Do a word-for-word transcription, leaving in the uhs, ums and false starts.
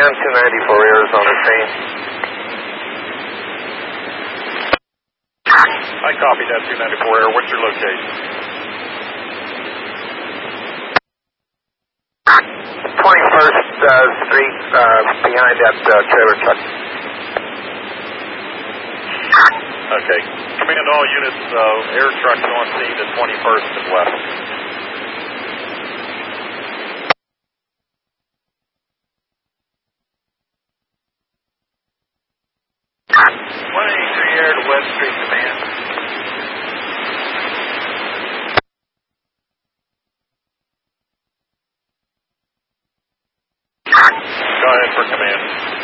Command, two ninety-four Air is on the scene. I copied that two ninety-four Air. What's your location? twenty-first uh, Street, uh, behind that uh, trailer truck. Okay. Command all units, uh, air trucks on scene at twenty-first and west. one eighty-three Air to West Street, Command. Go ahead for command.